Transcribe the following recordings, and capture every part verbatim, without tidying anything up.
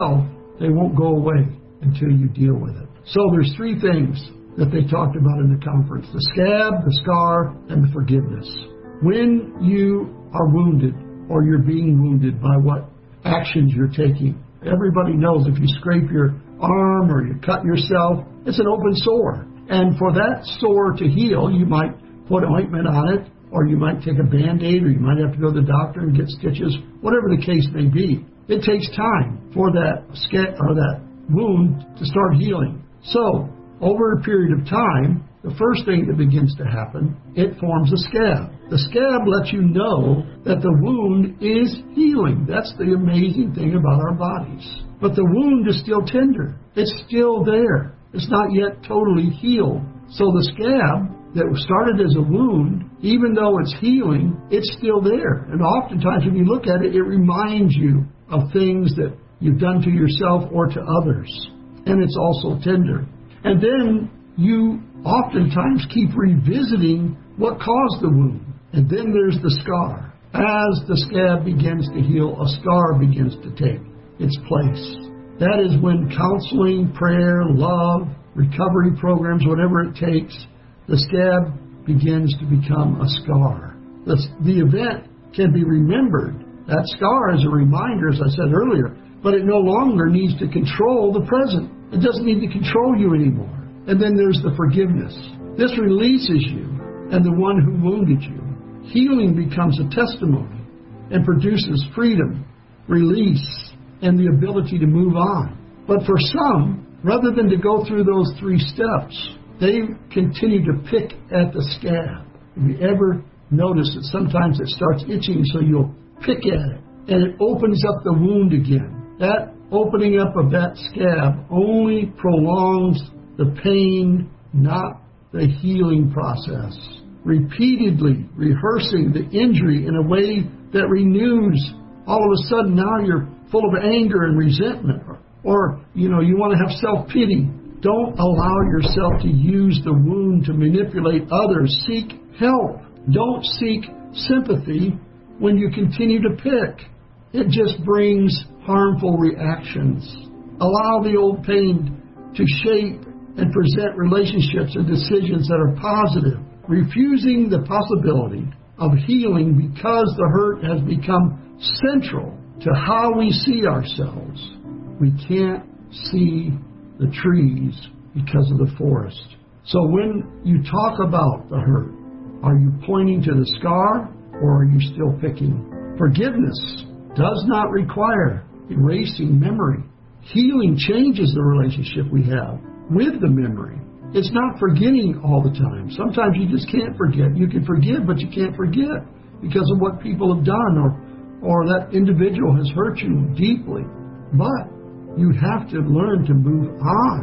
they won't go away until you deal with it. So there's three things that they talked about in the conference: the scab, the scar, and the forgiveness. When you are wounded, or you're being wounded by what actions you're taking, everybody knows if you scrape your arm or you cut yourself, it's an open sore. And for that sore to heal, you might put ointment on it, or you might take a Band-Aid, or you might have to go to the doctor and get stitches, whatever the case may be. It takes time for that sca- or that wound to start healing. So, over a period of time, the first thing that begins to happen, it forms a scab. The scab lets you know that the wound is healing. That's the amazing thing about our bodies. But the wound is still tender. It's still there. It's not yet totally healed. So the scab that started as a wound, even though it's healing, it's still there. And oftentimes when you look at it, it reminds you of things that you've done to yourself or to others. And it's also tender. And then you oftentimes keep revisiting what caused the wound. And then there's the scar. As the scab begins to heal, a scar begins to take its place. That is when counseling, prayer, love, recovery programs, whatever it takes, the scab begins to become a scar. The, the event can be remembered. That scar is a reminder, as I said earlier, but it no longer needs to control the present. It doesn't need to control you anymore. And then there's the forgiveness. This releases you and the one who wounded you. Healing becomes a testimony and produces freedom, release, and the ability to move on. But for some, rather than to go through those three steps, they continue to pick at the scab. Have you ever noticed that sometimes it starts itching, so you'll pick at it, and it opens up the wound again? That opening up of that scab only prolongs the pain, not the healing process. Repeatedly rehearsing the injury in a way that renews. All of a sudden now you're full of anger and resentment, or, or you know, you want to have self-pity. Don't allow yourself to use the wound to manipulate others. Seek help. Don't seek sympathy when you continue to pick. It just brings harmful reactions. Allow the old pain to shape and present relationships and decisions that are positive. Refusing the possibility of healing because the hurt has become central to how we see ourselves. We can't see the trees because of the forest. So when you talk about the hurt, are you pointing to the scar, or are you still picking? Forgiveness does not require erasing memory. Healing changes the relationship we have with the memory. It's not forgetting all the time. Sometimes you just can't forget. You can forgive, but you can't forget because of what people have done, or, or that individual has hurt you deeply. But you have to learn to move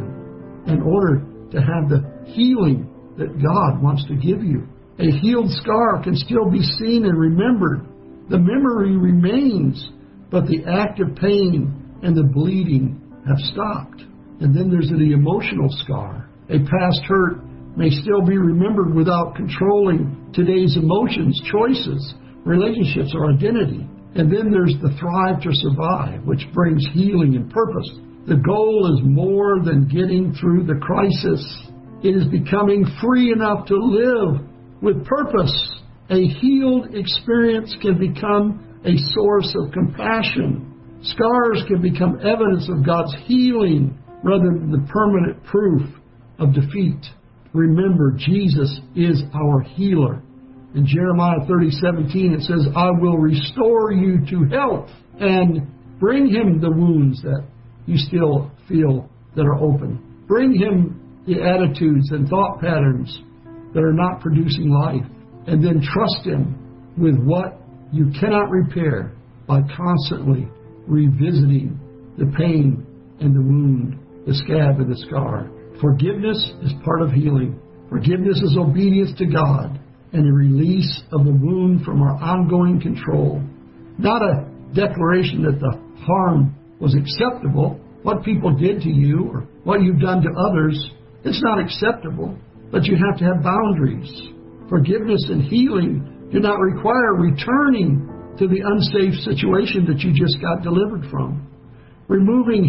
on in order to have the healing that God wants to give you. A healed scar can still be seen and remembered. The memory remains, but the active pain and the bleeding have stopped. And then there's the emotional scar. A past hurt may still be remembered without controlling today's emotions, choices, relationships, or identity. And then there's the thrive to survive, which brings healing and purpose. The goal is more than getting through the crisis. It is becoming free enough to live with purpose. A healed experience can become a source of compassion. Scars can become evidence of God's healing rather than the permanent proof of defeat. Remember, Jesus is our healer. In Jeremiah thirty seventeen, it says, I will restore you to health and bring him the wounds that you still feel that are open. Bring him the attitudes and thought patterns that are not producing life. And then trust him with what you cannot repair by constantly revisiting the pain and the wound, the scab and the scar. Forgiveness is part of healing. Forgiveness is obedience to God and a release of the wound from our ongoing control. Not a declaration that the harm was acceptable. What people did to you or what you've done to others, it's not acceptable, but you have to have boundaries. Forgiveness and healing do not require returning to the unsafe situation that you just got delivered from. Removing